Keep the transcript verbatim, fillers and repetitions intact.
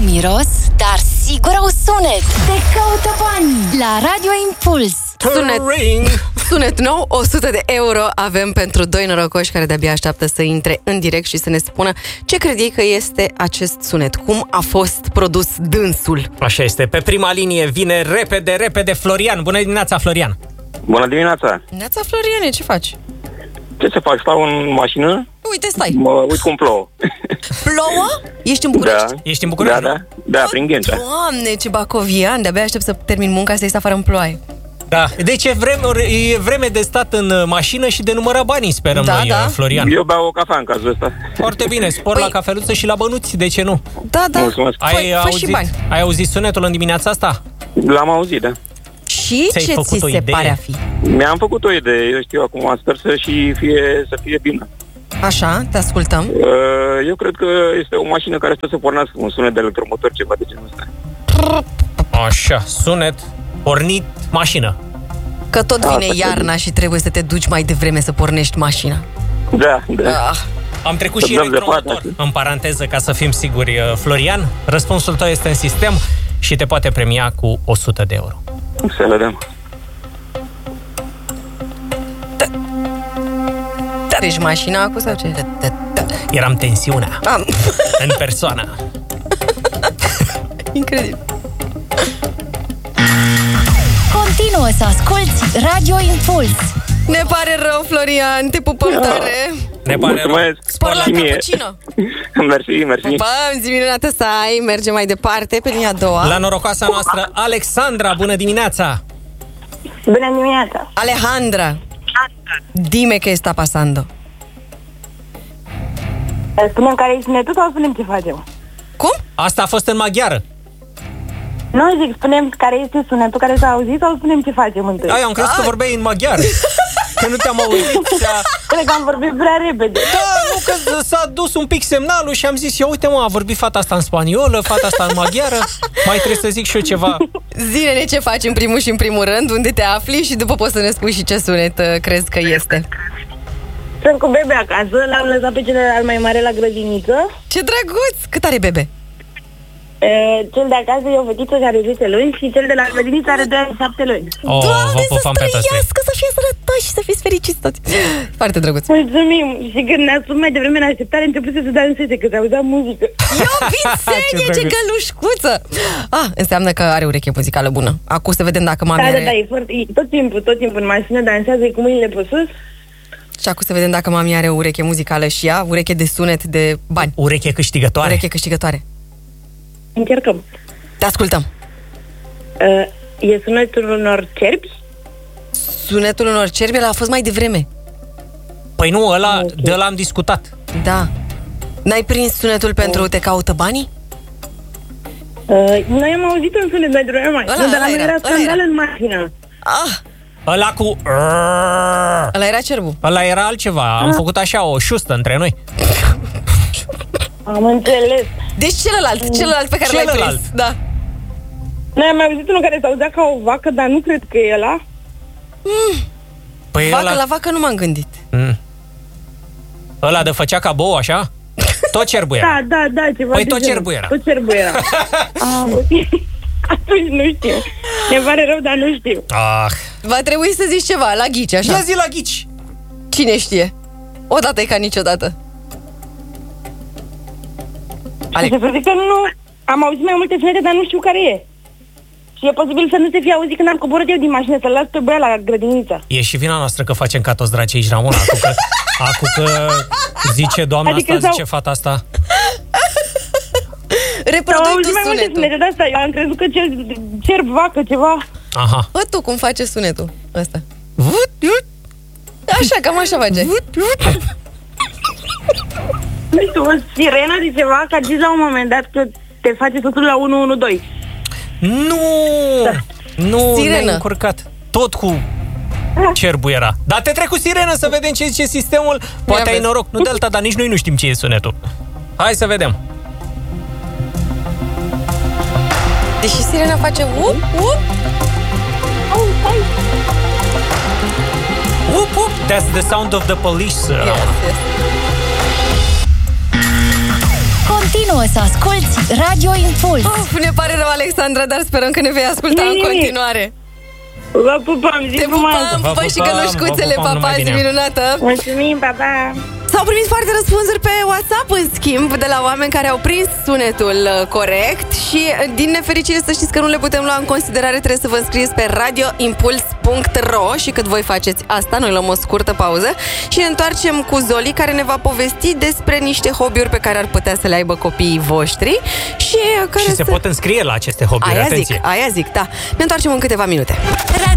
miros, dar sigur au sunet. Te caută banii la Radio Impuls. Sunet, sunet nou, o sută de euro avem pentru doi norocoși care de-abia așteaptă să intre în direct și să ne spună ce crede ei că este acest sunet, cum a fost produs dânsul. Așa este, pe prima linie vine repede, repede Florian. Bună dimineața, Florian! Bună dimineața! Neața, Floriane, ce faci? Ce să fac? Stau în mașină? Uite, stai! Mă uit cum plouă. Plouă? Ești în București? Da. Ești în București? Da, da, da, prin Ghencea. Doamne, ce bacovian! De-abia aștept să termin munca, să ies afară în ploaie. Da, deci e vreme, e vreme de stat în mașină și de numărat banii, sperăm Da, noi, da. Florian. Eu beau o cafea în cazul ăsta. Foarte bine, spor Păi- la cafeluță și la bănuți, de ce nu? Da, da. Mulțumesc. Fă, fă auzit, și bani. ai auzit sunetul în dimineața asta? L-am auzit, da. Și Ți-ai ce făcut ți o se idee? pare a fi? Mi-am făcut o idee, eu știu acum, sper să și fie, să fie bine. Așa, te ascultăm. Uh, Eu cred că este o mașină care stă să pornească un sunet de electromotor, ceva de genul ăsta. Așa, sunet, pornit, mașină. Că tot Da, vine asta iarna și trebuie să te duci mai devreme să pornești mașina. Da, da. Ah. Am trecut Să și dăm de electromotor, față. în paranteză, ca să fim siguri, Florian. Răspunsul tău este în sistem și te poate premia cu o sută de euro. Să vedem. Deci mașina acum sau ce? Eram tensiunea, Am. în persoană. Incredibil. Continuă să asculti Radio Impuls. Ne pare rău, Florian, te pupăm tare. Ne pare rău. Mulțumesc. Spor la Și mie. cappuccino. Mersi, mersi. Pupăm, zi minunată să ai. Mergem mai departe pe linia a doua. La norocoasa noastră, Alexandra, bună dimineața! Bună dimineața! Alejandra, dime que está pasando. Spunem care e sunetul sau spunem ce facem? Cum? Asta a fost în maghiară. Nu zic, spunem care este sunetul care s-a auzit sau spunem ce facem întâi? Ai, am crezut că vorbeai în maghiară. Că nu te-am auzit. ți-a- Cred că am vorbit prea repede. Da, nu, că s-a dus un pic semnalul și am zis, eu, uite mă, a vorbit fata asta în spaniolă, fata asta în maghiară. Mai trebuie să zic și eu ceva. Zine-ne ce faci în primul și în primul rând, unde te afli și după poți să ne spui și ce sunet uh, crezi că este. Sunt cu bebe acasă, l-am lăsat pe celălalt mai mare la grădiniță. Ce drăguț! Cât are bebe? E, cel de acasă e o fetiță care are zece luni și cel de la grădiniță are doi ani șapte luni. Oh, Doamne, vă să pupăm pe toți. străiască, să fie sănătoși și să fiți fericiți toți. Foarte drăguț. Mulțumim! Și când ne-a spus mai devreme în așteptare, începuse să danseze, că se auzea muzică. Eu, Vințenie, ce drăguț. gălușcuță! Ah, înseamnă că are ureche muzicală bună. Acum să vedem dacă mami Da, da, are... da, e foarte, e, tot timpul, tot timpul în mașină dansează, e cu mâinile pe sus. Și acum să vedem dacă mami are ureche muzicală și ea, ureche de sunet de bani. Ureche câștigătoare. Ureche câștigătoare. Încercăm. Te ascultăm. Uh, e sunetul unor cerbi. Sunetul unor cerbi a fost mai devreme. Păi nu, ăla, Ok. de ăla am discutat. Da. N-ai prins sunetul pentru Te caută banii? Uh, noi am auzit un sunet mai devreme, Ăla, nu, dar la ăla mine era, era ăla scandal era. în mașină. Ah, Ăla cu... ăla era cerbul. Ăla era altceva. Am făcut așa o șustă între noi. Am înțeles. Deci celălalt, celălalt pe care l-ai Celălalt. prins. Da. Noi am mai auzit unul care se auzea ca o vacă, dar nu cred că e ăla. Păi Vacă ăla... la vacă nu m-am gândit. Mm. Ăla de făcea ca bou, așa? Tot cerbul era. Da, da, da, ceva Păi de tot genul. cerbul era. Tot cerbul era. Ah, ok. Atunci nu știu. Ne pare rău, dar nu știu. Ah. Va trebui să zici ceva, la ghici, Ia așa. zi la ghici. Cine știe? Odată e ca niciodată. Ale- Și să zic că nu... Am auzit mai multe sunete, dar nu știu care e. Și e posibil să nu se fie auzit când am coborât eu din mașină, să-l las pe băiat la grădiniță. E și vina noastră că facem ca toți dracii aici, Ramona. Acum că, acum că zice doamna Adică asta, sau- zice fata asta. Sau Reprodui auzit tu mai multe sunetul. sunete de asta. Eu am crezut că cer, cerb, vacă, ceva. Aha. Bă, tu cum face sunetul ăsta? Vut, vut, Așa, cam așa face. vut, vut. Nu știu, o sirenă de ceva, că a zis la un moment dat că te face totul la unu unu doi. Nu! Nu, Sirenă. ne-ai încurcat. Tot cu cerbul era. Dar te trec cu sirenă să vedem ce zice sistemul. Poate Ia ai vezi. noroc. Nu de alta, dar nici noi nu știm ce e sunetul. Hai să vedem. Deși sirena face up, up. Up, up. That's the sound of the police. Yes, yes. Continuă să asculti Radio Impuls. Of, ne pare rău, Alexandra, dar sperăm că ne vei asculta Nimic. în continuare. Vă pupăm, zi Te frumoasă. pupăm, Vă pupă și pupăm, gălușcuțele, vă pupăm, papa, numai zi bine. minunată. Mulțumim, pa, pa. S-au primit foarte răspunsuri pe WhatsApp, în schimb, de la oameni care au prins sunetul uh, corect și, uh, din nefericire, să știți că nu le putem lua în considerare, trebuie să vă înscrieți pe radio impuls punct ro și cât voi faceți asta, noi luăm o scurtă pauză și ne întoarcem cu Zoli, care ne va povesti despre niște hobby-uri pe care ar putea să le aibă copiii voștri și uh, care Și se să... pot înscrie la aceste hobby-uri, Aia atenție. zic, aia zic, da. Ne întoarcem în câteva minute.